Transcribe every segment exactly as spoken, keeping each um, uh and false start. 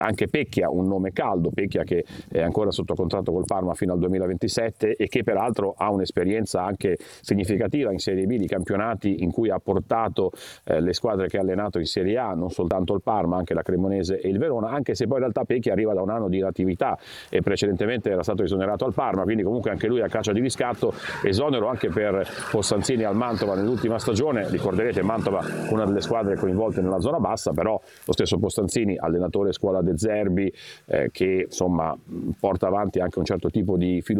anche Pecchia, un nome caldo, Pecchia che è ancora sotto contratto col Parma fino al duemilaventisette e che peraltro ha un'esperienza anche significativa in Serie B di campionati in cui ha portato eh, le squadre che ha allenato in Serie A, non soltanto il Parma, anche la Cremonese e il Verona, anche se poi in realtà Pecchia arriva da un anno di inattività e precedentemente era stato esonerato al Parma, quindi comunque anche lui a caccia di riscatto, esonero anche per Possanzini al Mantova nell'ultima stagione. Ricorderete Mantova una delle squadre coinvolte nella zona bassa, però lo stesso Possanzini, allenatore scuola De Zerbi, eh, che insomma porta avanti anche un certo tipo di filosofia,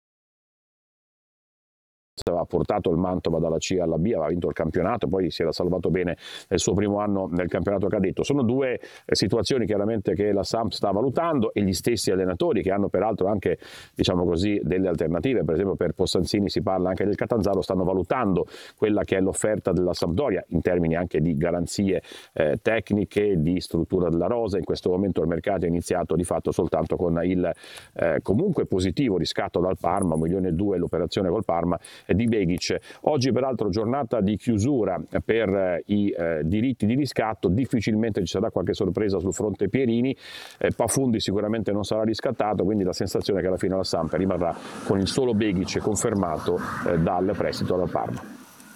aveva portato il Mantova dalla C alla B, aveva vinto il campionato, poi si era salvato bene nel suo primo anno nel campionato cadetto. Sono due eh, situazioni chiaramente che la Samp sta valutando e gli stessi allenatori che hanno peraltro anche, diciamo così, delle alternative. Per esempio per Possanzini si parla anche del Catanzaro, stanno valutando quella che è l'offerta della Sampdoria in termini anche di garanzie eh, tecniche, di struttura della rosa. In questo momento il mercato è iniziato di fatto soltanto con il eh, comunque positivo riscatto dal Parma, un milione e due l'operazione col Parma di Begic. Oggi peraltro giornata di chiusura per i eh, diritti di riscatto, difficilmente ci sarà qualche sorpresa sul fronte Pierini, eh, Pafundi sicuramente non sarà riscattato, quindi la sensazione è che alla fine la Samp rimarrà con il solo Begic confermato eh, dal prestito dal Parma.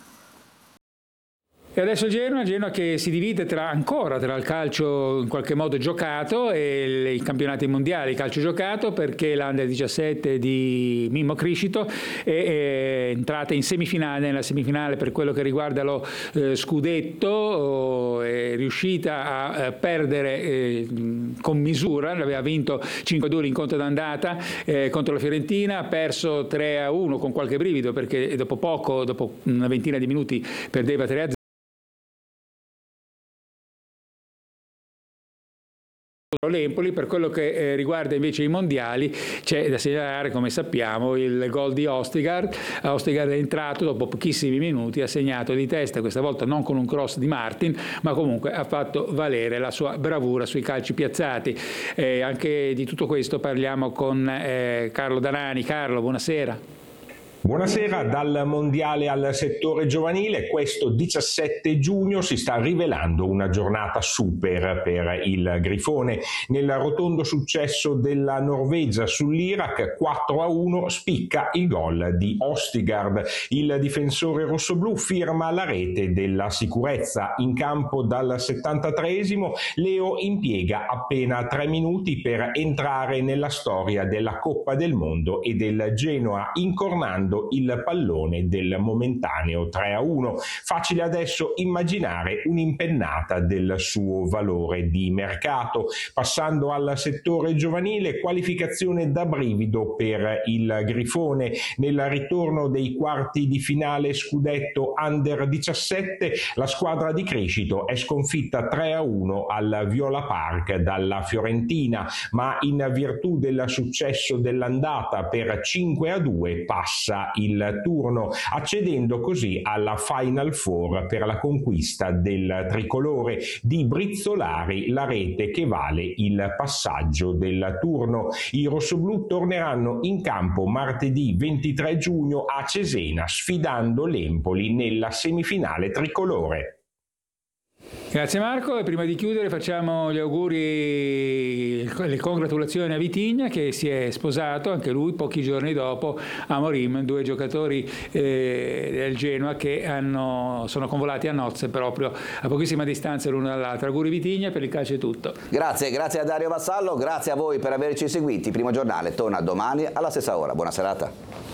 E adesso Genoa, Genoa che si divide tra, ancora tra il calcio in qualche modo giocato e i campionati mondiali, calcio giocato, perché l'Under diciassette di Mimmo Criscito è, è entrata in semifinale, nella semifinale per quello che riguarda lo eh, scudetto, è riuscita a eh, perdere eh, con misura, aveva vinto cinque a due l'incontro d'andata eh, contro la Fiorentina, ha perso tre a uno con qualche brivido perché dopo poco, dopo una ventina di minuti perdeva tre a zero. L'Empoli. Per quello che eh, riguarda invece i mondiali c'è da segnalare, come sappiamo, il gol di Ostigard. Ostigard è entrato dopo pochissimi minuti, ha segnato di testa, questa volta non con un cross di Martin, ma comunque ha fatto valere la sua bravura sui calci piazzati. Eh, anche di tutto questo parliamo con eh, Carlo Danani. Carlo, buonasera. Buonasera. Dal mondiale al settore giovanile, questo diciassette giugno si sta rivelando una giornata super per il Grifone. Nel rotondo successo della Norvegia sull'Iraq, quattro a uno, spicca il gol di Ostigard. Il difensore rossoblù firma la rete della sicurezza. In campo dal settantatreesimo, Leo impiega appena tre minuti per entrare nella storia della Coppa del Mondo e del Genoa, incornando il pallone del momentaneo tre a uno. Facile adesso immaginare un'impennata del suo valore di mercato. Passando al settore giovanile, qualificazione da brivido per il Grifone. Nel ritorno dei quarti di finale scudetto Under diciassette, la squadra di Criscito è sconfitta tre a uno al Viola Park dalla Fiorentina, ma in virtù del successo dell'andata per cinque a due passa il turno, accedendo così alla Final Four per la conquista del tricolore. Di Brizzolari la rete che vale il passaggio del turno. I rossoblù torneranno in campo martedì ventitré giugno a Cesena, sfidando l'Empoli nella semifinale tricolore. Grazie Marco, e prima di chiudere facciamo gli auguri, le congratulazioni a Vitigna che si è sposato anche lui pochi giorni dopo a Morim, due giocatori eh, del Genoa che hanno, sono convolati a nozze proprio a pochissima distanza l'uno dall'altro. Auguri Vitigna, per il calcio è tutto. Grazie, grazie a Dario Vassallo, grazie a voi per averci seguiti. Primo Giornale torna domani alla stessa ora. Buona serata.